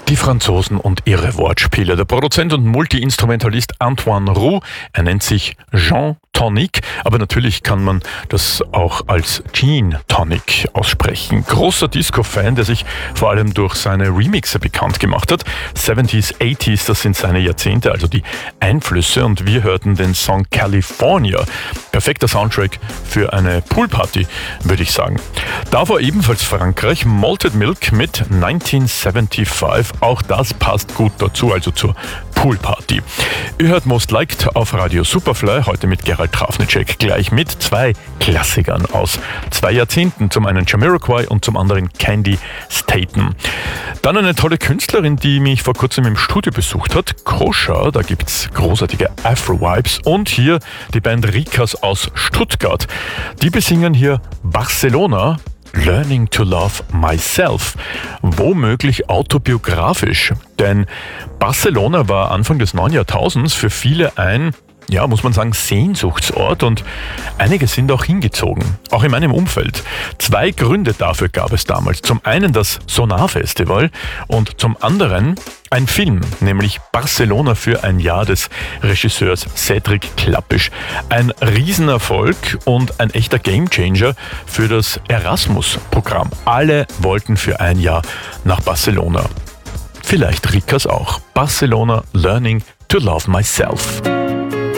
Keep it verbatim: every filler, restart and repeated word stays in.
Die Franzosen und ihre Wortspiele. Der Produzent und Multi-Instrumentalist Antoine Roux, er nennt sich Jean Tonic, aber natürlich kann man das auch als Gin Tonic aussprechen. Großer Disco-Fan, der sich vor allem durch seine Remixe bekannt gemacht hat. siebziger, achtziger, das sind seine Jahrzehnte, also die Einflüsse, und wir hörten den Song California. Perfekter Soundtrack für eine Poolparty, würde ich sagen. Davor ebenfalls Frankreich, Malted Milk mit neunzehnhundertfünfundsiebzig. Auch das passt gut dazu, also zur Poolparty. Ihr hört Most Liked auf Radio Superfly, heute mit Gerald Trafnicek, gleich mit zwei Klassikern aus zwei Jahrzehnten. Zum einen Jamiroquai und zum anderen Candy Staten. Dann eine tolle Künstlerin, die mich vor kurzem im Studio besucht hat, Koscher, da gibt's großartige Afro-Vibes, und hier die Band Rikas aus Stuttgart. Die besingen hier Barcelona, Learning to Love Myself, womöglich autobiografisch, denn Barcelona war Anfang des neuen Jahrtausends für viele ein, ja, muss man sagen, Sehnsuchtsort, und einige sind auch hingezogen, auch in meinem Umfeld. Zwei Gründe dafür gab es damals. Zum einen das Sonar Festival und zum anderen ein Film, nämlich Barcelona für ein Jahr des Regisseurs Cedric Klapisch. Ein Riesenerfolg und ein echter Gamechanger für das Erasmus-Programm. Alle wollten für ein Jahr nach Barcelona. Vielleicht Rikas auch. Barcelona, Learning to Love Myself.